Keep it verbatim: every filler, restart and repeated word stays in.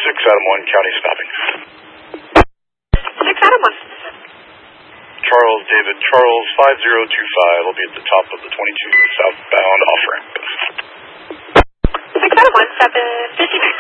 six Adam one, county stopping. six Adam one. Charles David Charles five zero two five will be at the top of the twenty-two southbound off ramp. six Adam one, seven fifty-nine.